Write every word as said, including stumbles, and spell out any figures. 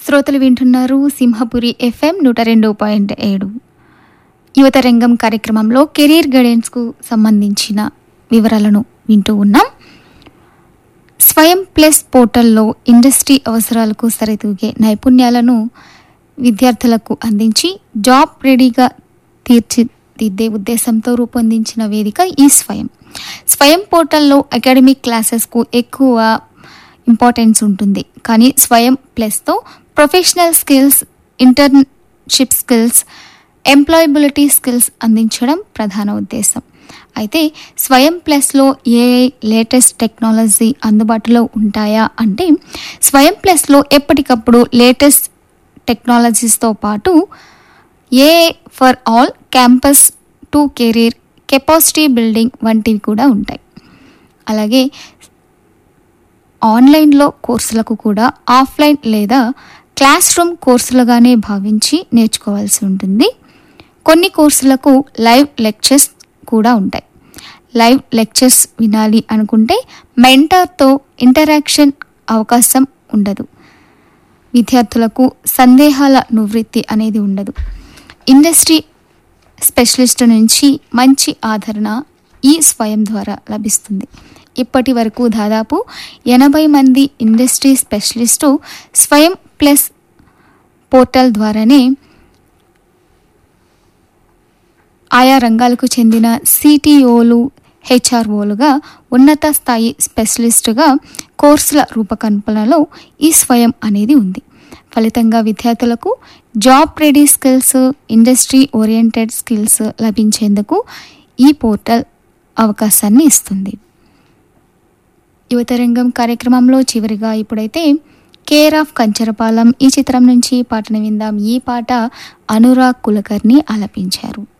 శ్రోతలు వింటున్నారు సింహపురి ఎఫ్ఎం నూట రెండు పాయింట్ ఏడు. యువత రంగం కార్యక్రమంలో కెరీర్ గైడెన్స్కు సంబంధించిన వివరాలను వింటూ ఉన్నాం. స్వయం ప్లస్ పోర్టల్లో ఇండస్ట్రీ అవసరాలకు సరితూగే నైపుణ్యాలను విద్యార్థులకు అందించి జాబ్ రెడీగా తీర్చిదిద్దే ఉద్దేశంతో రూపొందించిన వేదిక ఈ స్వయం. స్వయం పోర్టల్లో అకాడమిక్ క్లాసెస్కు ఎక్కువ ఇంపార్టెన్స్ ఉంటుంది, కానీ స్వయం ప్లస్తో professional skills, internship skills, employability skills అందించడం ప్రధాన ఉద్దేశం. అయితే స్వయం ప్లస్లో ఏఐ లేటెస్ట్ టెక్నాలజీ అందుబాటులో ఉంటాయా అంటే, స్వయం ప్లస్లో ఎప్పటికప్పుడు లేటెస్ట్ టెక్నాలజీస్తో పాటు AI for all, campus to career, capacity building వంటివి కూడా ఉంటాయి. అలాగే ఆన్లైన్లో కోర్సులకు కూడా ఆఫ్లైన్ లేదా క్లాస్ రూమ్ కోర్సులుగానే భావించి నేర్చుకోవాల్సి ఉంటుంది. కొన్ని కోర్సులకు లైవ్ లెక్చర్స్ కూడా ఉంటాయి. లైవ్ లెక్చర్స్ వినాలి అనుకుంటే మెంటర్తో ఇంటరాక్షన్ అవకాశం ఉండదు. విద్యార్థులకు సందేహాల నివృత్తి అనేది ఉండదు. ఇండస్ట్రీ స్పెషలిస్ట్ నుంచి మంచి ఆదరణ ఈ స్వయం ద్వారా లభిస్తుంది. ఇప్పటి వరకు దాదాపు ఎనభై మంది ఇండస్ట్రీ స్పెషలిస్టు స్వయం ప్లస్ పోర్టల్ ద్వారానే ఆయా రంగాలకు చెందిన సిటిఓలు, హెచ్ఆర్ఓలుగా ఉన్నత స్థాయి స్పెషలిస్టుగా కోర్సుల రూపకల్పనలో ఈ స్వయం అనేది ఉంది. ఫలితంగా విద్యార్థులకు job ready skills, industry oriented skills లభించేందుకు ఈ పోర్టల్ అవకాశాన్ని ఇస్తుంది. యువతరంగం కార్యక్రమంలో చివరిగా ఇప్పుడైతే కేర్ ఆఫ్ కంచరపాలెం ఈ చిత్రం నుంచి పాటను విందాం. ఈ పాట అనురాగ్ కులకర్ణి ఆలపించారు.